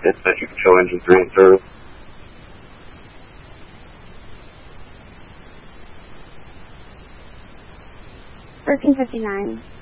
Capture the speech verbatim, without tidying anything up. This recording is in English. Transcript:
Dispatch, you can show engine three in service. thirteen fifty-nine.